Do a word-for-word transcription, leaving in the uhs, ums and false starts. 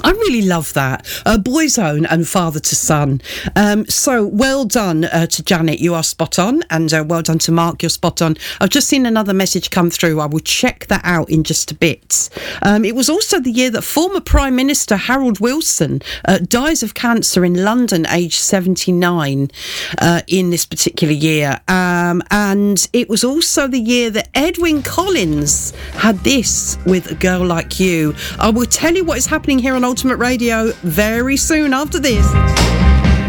I really love that. Uh, Boyzone and Father to Son. Um, so well done uh, to Janet, you are spot on, and uh, well done to Mark, you're spot on. I've just seen another message come through. I will check that out in just a bit. Um, it was also the year that former Prime Minister Harold Wilson uh, dies of cancer in London, aged seventy-nine, uh, in this particular year. Um, and it was also the year that Edwyn Collins had this with A Girl Like You. I will tell you what is happening here on Ultimate Radio very soon after this.